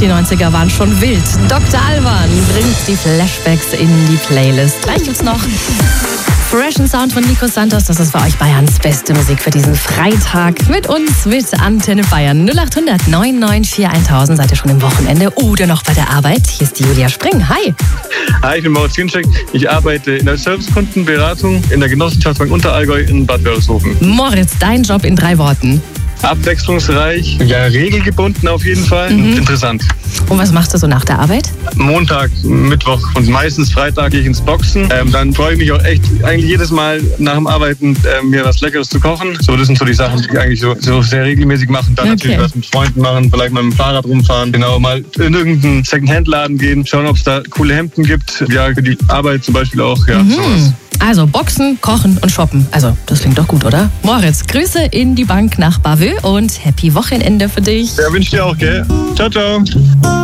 Die 90er waren schon wild. Dr. Alban bringt die Flashbacks in die Playlist. Gleich gibt's noch Fresh Sound von Nico Santos. Das ist für euch Bayerns beste Musik für diesen Freitag. Mit uns, mit Antenne Bayern. 0800 994 1000. Seid ihr schon im Wochenende oder noch bei der Arbeit? Hier ist die Julia Spring. Hi. Hi, ich bin Moritz Ginczek. Ich arbeite in der Servicekundenberatung in der Genossenschaftsbank Unterallgäu in Bad Wörishofen. Moritz, dein Job in 3 Worten. Abwechslungsreich, ja, regelgebunden auf jeden Fall und interessant. Und was machst du so nach der Arbeit? Montag, Mittwoch und meistens Freitag gehe ich ins Boxen. Dann freue ich mich auch echt eigentlich jedes Mal nach dem Arbeiten mir was Leckeres zu kochen. So, das sind so die Sachen, die ich eigentlich so sehr regelmäßig mache. Dann natürlich was mit Freunden machen, vielleicht mal mit dem Fahrrad rumfahren. Genau, mal in irgendeinen Second-Hand-Laden gehen, schauen, ob es da coole Hemden gibt. Ja, für die Arbeit zum Beispiel auch, ja, sowas. Also Boxen, Kochen und Shoppen. Also, das klingt doch gut, oder? Moritz, Grüße in die Bank nach Bavö und happy Wochenende für dich. Ja, wünsche dir auch, gell? Ciao, ciao.